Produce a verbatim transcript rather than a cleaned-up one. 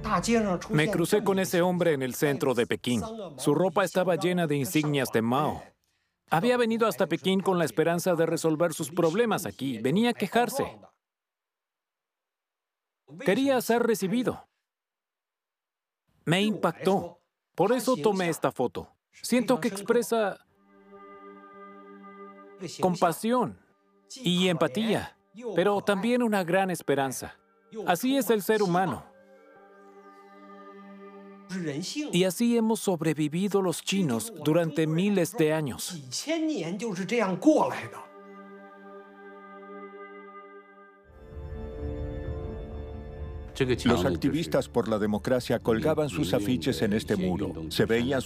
Me crucé con ese hombre en el centro de Pekín. Su ropa estaba llena de insignias de Mao. Había venido hasta Pekín con la esperanza de resolver sus problemas aquí. Venía a quejarse. Quería ser recibido. Me impactó. Por eso tomé esta foto. Siento que expresa compasión y empatía, pero también una gran esperanza. Así es el ser humano. Y así hemos sobrevivido los chinos durante miles de años. Los activistas por la democracia colgaban sus afiches en este muro. Se veían